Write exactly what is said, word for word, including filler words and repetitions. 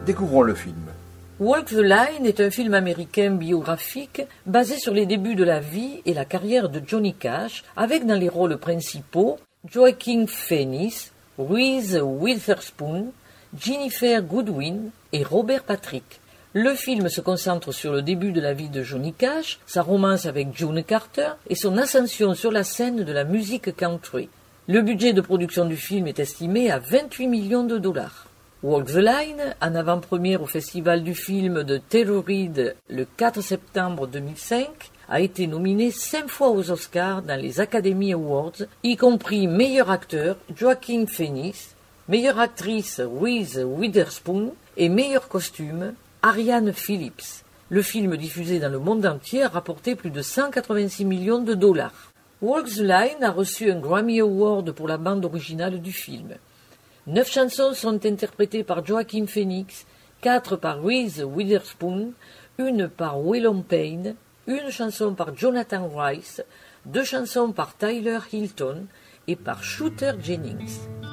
Découvrons le film. Walk the Line est un film américain biographique basé sur les débuts de la vie et la carrière de Johnny Cash, avec dans les rôles principaux Joaquin Phoenix, Reese Witherspoon, Jennifer Goodwin et Robert Patrick. Le film se concentre sur le début de la vie de Johnny Cash, sa romance avec June Carter et son ascension sur la scène de la musique country. Le budget de production du film est estimé à vingt-huit millions de dollars. Walk the Line, en avant-première au Festival du film de Telluride le quatre septembre deux mille cinq, a été nominé cinq fois aux Oscars dans les Academy Awards, y compris meilleur acteur Joaquin Phoenix, meilleure actrice Reese Witherspoon et meilleur costume Arianne Phillips. Le film diffusé dans le monde entier a rapporté plus de cent quatre-vingt-six millions de dollars. Walk the Line a reçu un Grammy Award pour la bande originale du film. Neuf chansons sont interprétées par Joaquin Phoenix, quatre par Reese Witherspoon, une par Willem Payne, une chanson par Jonathan Rice, deux chansons par Tyler Hilton et par Shooter Jennings.